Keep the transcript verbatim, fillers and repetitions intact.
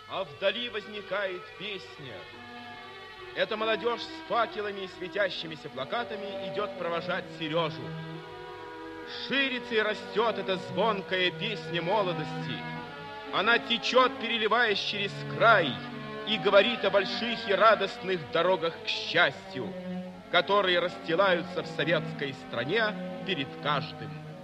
а вдали возникает песня. Эта молодежь с факелами и светящимися плакатами идет провожать Сережу. Ширится и растет эта звонкая песня молодости. Она течет, переливаясь через край, и говорит о больших и радостных дорогах к счастью, которые расстилаются в советской стране перед каждым.